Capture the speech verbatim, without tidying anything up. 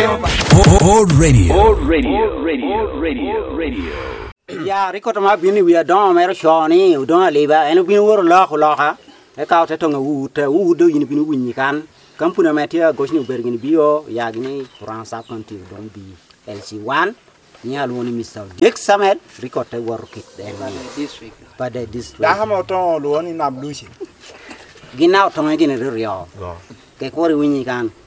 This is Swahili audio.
Old radio. Old radio. Radio. Radio. Radio. Ya record ma bini wi don ma shoni don leba en bini wor la ko la ha e ka ta tonga wu te wu do yin bini wunni kan kampuna metia gosni bergin biyo ya gni france conti don bi L C one nyal woni mister Dick Samuel record te wor kit den district pa de district da ha mo ton lo ni na blushi ginaaw tonga gini rio ke ko ri wunni kan